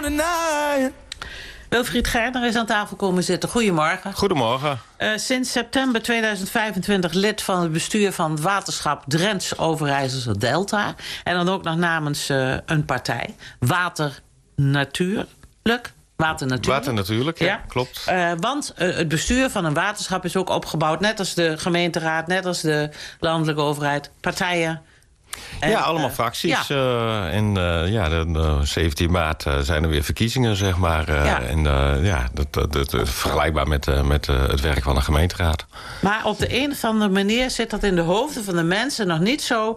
tonight. Wilfried Geijner is aan tafel komen zitten. Goedemorgen. Goedemorgen. Sinds september 2025 lid van het bestuur van het waterschap Drents Overijsselse Delta. En dan ook nog namens een partij. Water Natuurlijk, ja, klopt. Want het bestuur van een waterschap is ook opgebouwd, net als de gemeenteraad, net als de landelijke overheid, partijen. Ja, allemaal fracties. Ja. En de 17 maart zijn er weer verkiezingen, zeg maar. Dat vergelijkbaar met het werk van de gemeenteraad. Maar op de een of andere manier zit dat in de hoofden van de mensen nog niet zo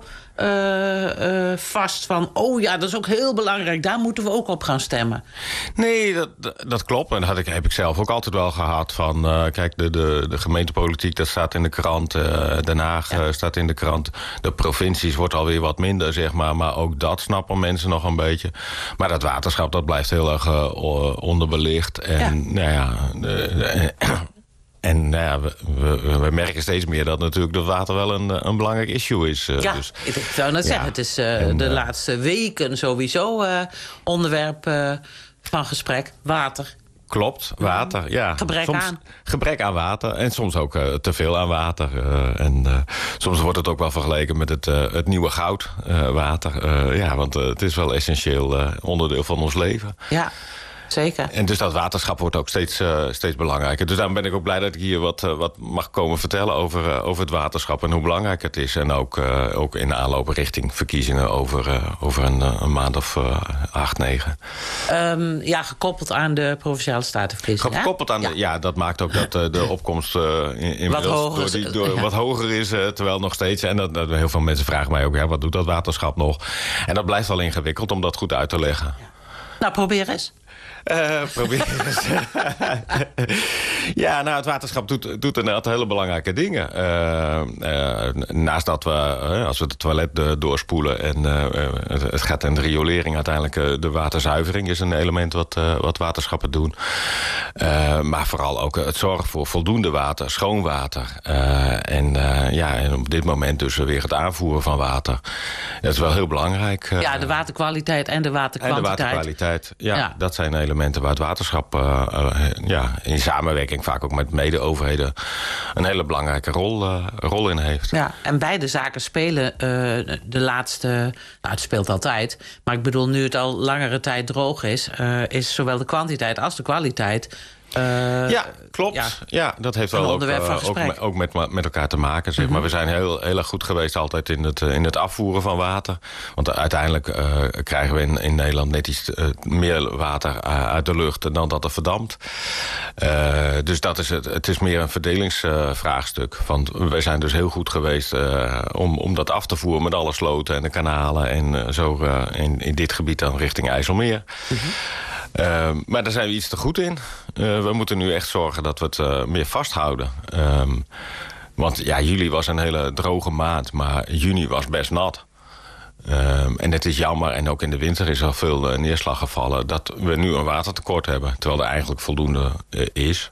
vast van, oh ja, dat is ook heel belangrijk, daar moeten we ook op gaan stemmen. Nee, dat klopt. En dat heb ik zelf ook altijd wel gehad. Van, kijk, de gemeentepolitiek, dat staat in de krant. Den Haag staat in de krant. De provincies wordt alweer wat minder, zeg maar. Maar ook dat snappen mensen nog een beetje. Maar dat waterschap, dat blijft heel erg onderbelicht. En we merken steeds meer dat natuurlijk dat water wel een belangrijk issue is. Dus, ik zou net zeggen, het is de laatste weken sowieso onderwerp van gesprek. Water. Klopt, water, ja. Gebrek aan water en soms ook te veel aan water. Soms wordt het ook wel vergeleken met het nieuwe goud, water. Want het is wel essentieel onderdeel van ons leven. Ja. Zeker. En dus dat waterschap wordt ook steeds belangrijker. Dus daarom ben ik ook blij dat ik hier wat mag komen vertellen over het waterschap en hoe belangrijk het is. En ook in de aanloop richting verkiezingen over een maand of 8, 9. Gekoppeld aan de Provinciale Statenverkiezingen. Gekoppeld aan dat maakt ook dat de opkomst inmiddels wat hoger is. Terwijl nog steeds, en dat heel veel mensen vragen mij ook, wat doet dat waterschap nog? En dat blijft wel ingewikkeld om dat goed uit te leggen. Ja. Nou, probeer eens. Het waterschap doet inderdaad hele belangrijke dingen. Naast dat we, als we het toilet doorspoelen en het gaat in de riolering uiteindelijk, de waterzuivering is een element wat waterschappen doen. Maar vooral ook het zorgen voor voldoende water, schoon water. En op dit moment dus weer het aanvoeren van water. Dat is wel heel belangrijk. De waterkwaliteit en de waterkwantiteit. Dat zijn elementen waar het waterschap in samenwerking vaak ook met mede-overheden een hele belangrijke rol in heeft. Ja, en beide zaken spelen de laatste... het speelt altijd, maar ik bedoel, nu het al langere tijd droog is zowel de kwantiteit als de kwaliteit... klopt. Ja, dat heeft wel ook met elkaar te maken. Zeg maar. We zijn heel erg goed geweest altijd in het afvoeren van water. Want uiteindelijk krijgen we in Nederland net iets meer water uit de lucht dan dat er verdampt. Dus dat is het is meer een verdelingsvraagstuk. Want wij zijn dus heel goed geweest om dat af te voeren met alle sloten en de kanalen. En zo in dit gebied dan richting IJsselmeer. Maar daar zijn we iets te goed in. We moeten nu echt zorgen dat we het meer vasthouden. Want juli was een hele droge maand, maar juni was best nat. En het is jammer, en ook in de winter is er veel neerslag gevallen... dat we nu een watertekort hebben, terwijl er eigenlijk voldoende is.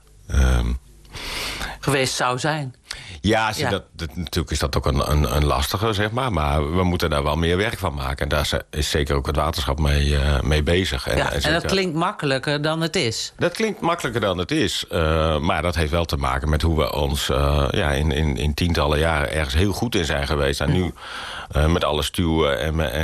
Geweest zou zijn. Natuurlijk is dat ook een lastige, zeg maar. Maar we moeten daar wel meer werk van maken. En daar is zeker ook het waterschap mee bezig. En dat klinkt makkelijker dan het is. Dat klinkt makkelijker dan het is. Maar dat heeft wel te maken met hoe we ons in tientallen jaren ergens heel goed in zijn geweest. En nu met alle stuwen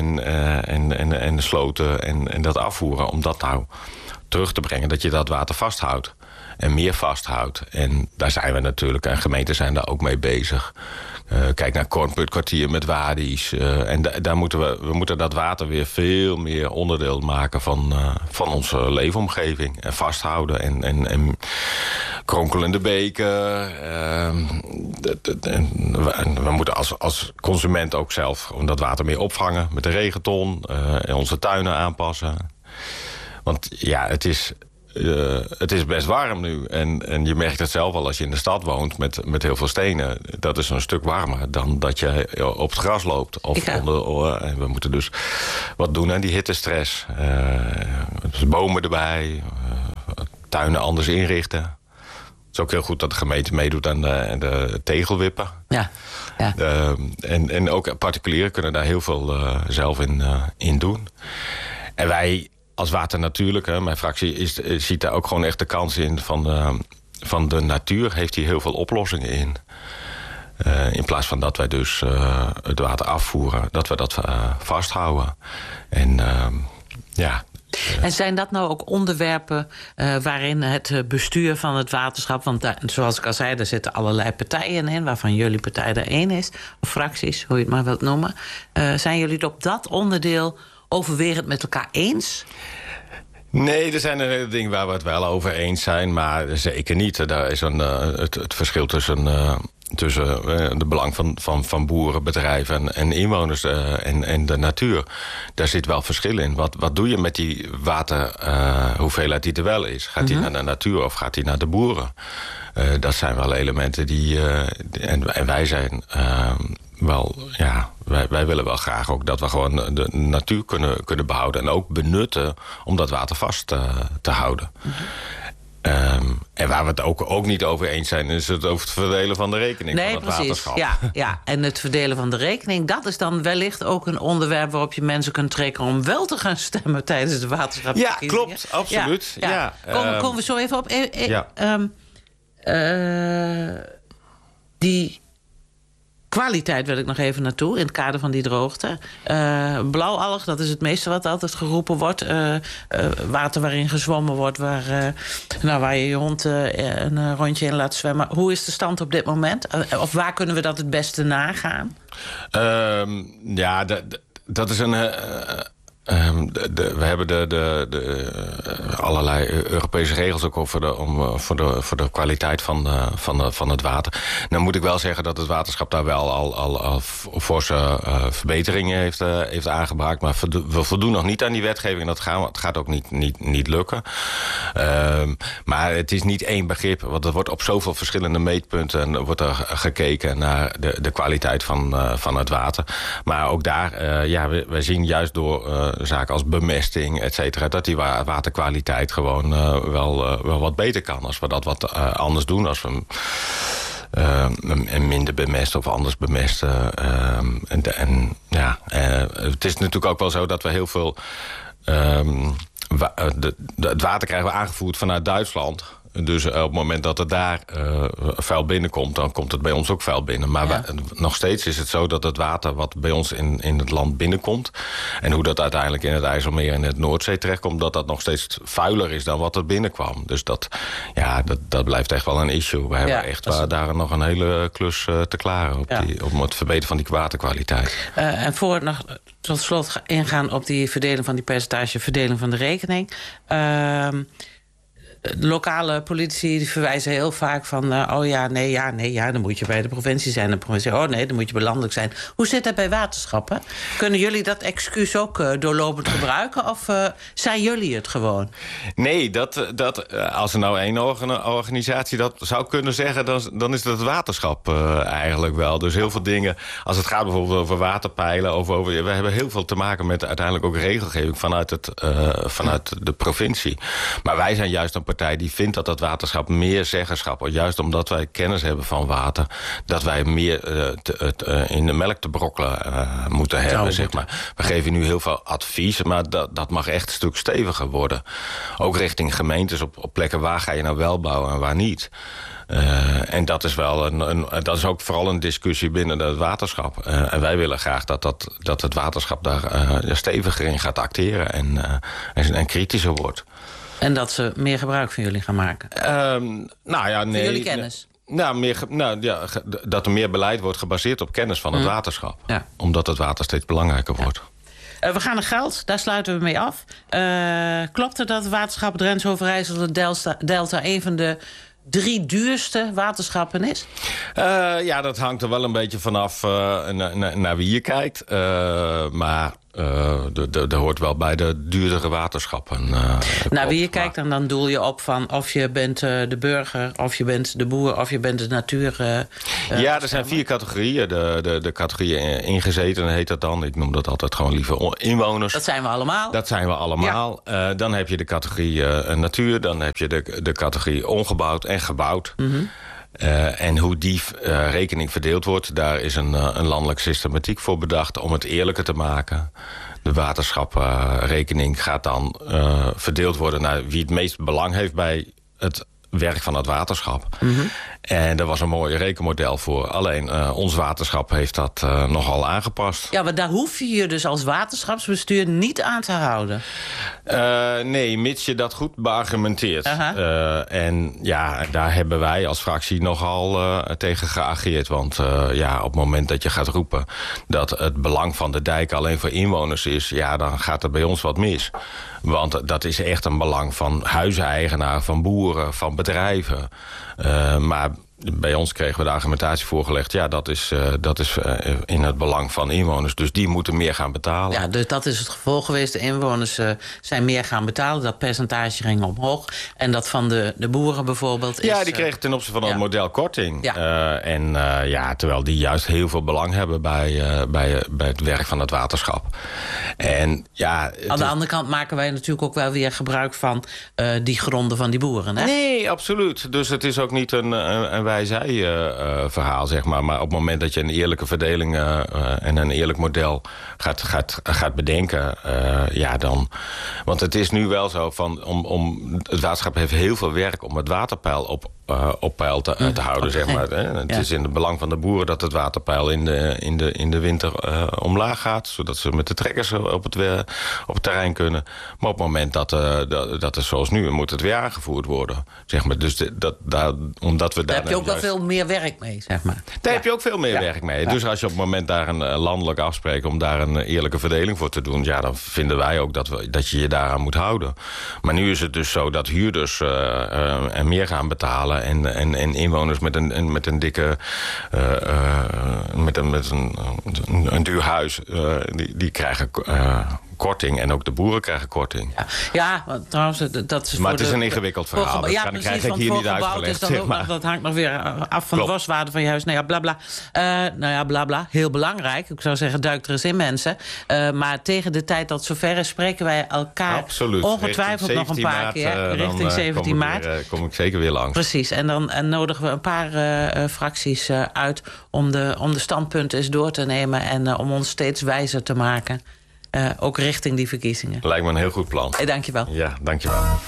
en de sloten en dat afvoeren. Om dat nou terug te brengen, dat je dat water vasthoudt. En meer vasthoudt. En daar zijn we natuurlijk, en gemeenten zijn daar ook mee bezig. Kijk naar Kornputkwartier met wadi's. En daar moeten dat water weer veel meer onderdeel maken van onze leefomgeving. En vasthouden. En kronkelende beken. We moeten als consument ook zelf dat water meer opvangen. Met de regenton. En onze tuinen aanpassen. Want het is best warm nu. En je merkt het zelf al als je in de stad woont met heel veel stenen. Dat is een stuk warmer dan dat je op het gras loopt. We moeten dus wat doen aan die hittestress. Dus bomen erbij. Tuinen anders inrichten. Het is ook heel goed dat de gemeente meedoet aan de tegelwippen. Ja. En ook particulieren kunnen daar heel veel zelf in doen. En wij als water natuurlijk, mijn fractie ziet daar ook gewoon echt de kans in van de natuur. Heeft hier heel veel oplossingen in. In plaats van dat wij dus het water afvoeren, dat we dat vasthouden. En En zijn dat nou ook onderwerpen waarin het bestuur van het waterschap... want zoals ik al zei, daar zitten allerlei partijen in... waarvan jullie partij er één is, of fracties, hoe je het maar wilt noemen. Zijn jullie het op dat onderdeel overwegend met elkaar eens? Nee, er zijn een hele dingen waar we het wel over eens zijn... maar zeker niet. Daar is het verschil tussen de belang van boeren, bedrijven en inwoners en de natuur. Daar zit wel verschil in. Wat doe je met die waterhoeveelheid die er wel is? Gaat die naar de natuur of gaat die naar de boeren? Dat zijn wel elementen en wij zijn wel... Ja, wij willen wel graag ook dat we gewoon de natuur kunnen behouden... en ook benutten om dat water vast te houden. En waar we het ook niet over eens zijn... is het over het verdelen van de rekening van het waterschap. Ja, en het verdelen van de rekening... dat is dan wellicht ook een onderwerp waarop je mensen kunt trekken... om wel te gaan stemmen tijdens de waterschapsverkiezingen. Ja, klopt, absoluut. Ja. Komen we zo even op. Die kwaliteit wil ik nog even naartoe, in het kader van die droogte. Blauwalg, dat is het meeste wat altijd geroepen wordt. Water waarin gezwommen wordt, waar je hond een rondje in laat zwemmen. Hoe is de stand op dit moment? Of waar kunnen we dat het beste nagaan? Dat is een... we hebben allerlei Europese regels ook voor de kwaliteit van het water. Nou moet ik wel zeggen dat het waterschap daar wel al forse verbeteringen heeft aangebracht. Maar we voldoen nog niet aan die wetgeving. Het gaat ook niet lukken. Maar het is niet één begrip. Want er wordt op zoveel verschillende meetpunten wordt er gekeken naar de kwaliteit van het water. Maar ook daar, wij zien juist door... zaken als bemesting, et cetera... dat die waterkwaliteit gewoon wel wat beter kan. Als we dat wat anders doen. Als we minder bemesten of anders bemesten. Het is natuurlijk ook wel zo dat we heel veel... het water krijgen we aangevoerd vanuit Duitsland... Dus op het moment dat het daar vuil binnenkomt... dan komt het bij ons ook vuil binnen. Maar nog steeds is het zo dat het water wat bij ons in het land binnenkomt... en hoe dat uiteindelijk in het IJsselmeer en het Noordzee terechtkomt... dat nog stehet vuiler is dan wat er binnenkwam. Dus dat blijft echt wel een issue. We hebben echt daar nog een hele klus te klaren... op het verbeteren van die waterkwaliteit. En voor nog tot slot ingaan op die verdeling van die percentage... verdeling van de rekening... De lokale politici die verwijzen heel vaak van... dan moet je bij de provincie zijn. De provincie, dan moet je belandelijk zijn. Hoe zit dat bij waterschappen? Kunnen jullie dat excuus ook doorlopend gebruiken? Of zijn jullie het gewoon? Nee, als er nou één organisatie dat zou kunnen zeggen... dan is dat het waterschap eigenlijk wel. Dus heel veel dingen, als het gaat bijvoorbeeld over waterpeilen... we hebben heel veel te maken met uiteindelijk ook regelgeving... vanuit de provincie. Maar wij zijn juist een partij die vindt dat het waterschap meer zeggenschap... juist omdat wij kennis hebben van water... dat wij meer in de melk te brokkelen moeten hebben. Zeg maar. We geven nu heel veel advies, maar dat mag echt een stuk steviger worden. Ook richting gemeentes op plekken waar ga je nou wel bouwen en waar niet... En dat is wel dat is ook vooral een discussie binnen het waterschap. En wij willen graag dat het waterschap daar steviger in gaat acteren en kritischer wordt. En dat ze meer gebruik van jullie gaan maken? Nee. Van jullie kennis? Dat er meer beleid wordt gebaseerd op kennis van het waterschap. Ja. Omdat het water steeds belangrijker wordt. We gaan naar geld, daar sluiten we mee af. Klopt het dat het waterschap Drents-Overijssel Delta... een van de 3 duurste waterschappen is? Dat hangt er wel een beetje vanaf naar wie je kijkt. Maar dat hoort wel bij de duurdere waterschappen. Naar wie je kijkt, en dan doel je op van... of je bent de burger, of je bent de boer... of je bent de natuur. Er zijn 4 categorieën. De categorieën ingezeten heet dat dan. Ik noem dat altijd gewoon liever inwoners. Dat zijn we allemaal. Dat zijn we allemaal. Ja. Dan heb je de categorie natuur. Dan heb je de categorie ongebouwd en gebouwd. Mm-hmm. En hoe die rekening verdeeld wordt, daar is een landelijke systematiek voor bedacht om het eerlijker te maken. De waterschaprekening gaat dan verdeeld worden naar wie het meest belang heeft bij het werk van het waterschap. Mm-hmm. En daar was een mooi rekenmodel voor. Alleen ons waterschap heeft dat nogal aangepast. Ja, maar daar hoef je je dus als waterschapsbestuur niet aan te houden. Nee, mits je dat goed beargumenteert. En ja, daar hebben wij als fractie nogal tegen geageerd. Want op het moment dat je gaat roepen dat het belang van de dijk alleen voor inwoners is, ja, dan gaat er bij ons wat mis. Want dat is echt een belang van huizeneigenaren, van boeren, van bedrijven. Maar bij ons kregen we de argumentatie voorgelegd. Ja, dat is in het belang van inwoners. Dus die moeten meer gaan betalen. Ja, dus dat is het gevolg geweest. De inwoners zijn meer gaan betalen. Dat percentage ging omhoog. En dat van de boeren bijvoorbeeld is... Ja, die kregen ten opzichte van het model korting. Ja. Terwijl die juist heel veel belang hebben bij het werk van het waterschap. En ja... Aan de andere kant maken wij natuurlijk ook wel weer gebruik van die gronden van die boeren, hè? Nee, absoluut. Dus het is ook niet een wij-zij-verhaal, zeg maar. Maar op het moment dat je een eerlijke verdeling en een eerlijk model gaat bedenken, dan... Want het is nu wel zo van... het waterschap heeft heel veel werk om het waterpeil op peil te houden, zeg maar. Het is in het belang van de boeren dat het waterpeil in de winter omlaag gaat, zodat ze met de trekkers op het terrein kunnen. Maar op het moment dat het zoals nu, moet het weer aangevoerd worden, zeg maar. Dus omdat we daar heb je ook wel veel meer werk mee, zeg maar. Daar heb je ook veel meer werk mee. Ja. Dus als je op het moment daar een landelijk afspreekt om daar een eerlijke verdeling voor te doen, ja, dan vinden wij ook dat je je daaraan moet houden. Maar nu is het dus zo dat huurders er meer gaan betalen en inwoners met een dikke met een duur huis die krijgen korting. En ook de boeren krijgen korting. Ja, trouwens, dat is... Maar het is een ingewikkeld verhaal. Dat krijg ik hier niet uitgelegd. Zeg maar. Dat hangt nog weer af van de waswaarde van je huis. Blabla. Heel belangrijk. Ik zou zeggen, duik er eens in, mensen. Maar tegen de tijd dat het zover is, spreken wij elkaar ongetwijfeld nog een paar keer. Richting 17 maart. Kom ik zeker weer langs. Precies. En dan nodigen we een paar fracties uit om de standpunten eens door te nemen en om ons steeds wijzer te maken. Ook richting die verkiezingen. Lijkt me een heel goed plan. Dank je wel. Ja, dank je wel.